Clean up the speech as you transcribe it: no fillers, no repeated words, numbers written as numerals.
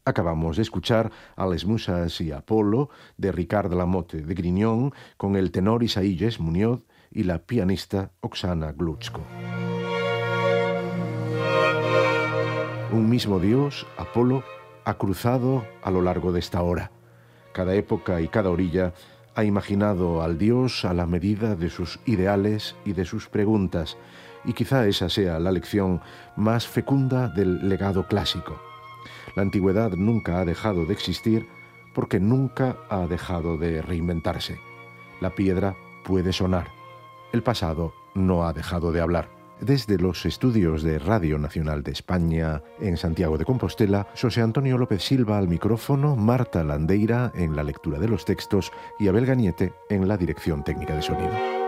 Acabamos de escuchar a Les Musas y Apolo de Ricard Lamotte de Grignon con el tenor Isaías Muñoz y la pianista Oksana Glutsko. Un mismo Dios, Apolo, ha cruzado a lo largo de esta hora. Cada época y cada orilla ha imaginado al Dios a la medida de sus ideales y de sus preguntas, y quizá esa sea la lección más fecunda del legado clásico. La antigüedad nunca ha dejado de existir porque nunca ha dejado de reinventarse. La piedra puede sonar. El pasado no ha dejado de hablar. Desde los estudios de Radio Nacional de España en Santiago de Compostela, José Antonio López Silva al micrófono, Marta Landeira en la lectura de los textos y Abel Gañete en la dirección técnica de sonido.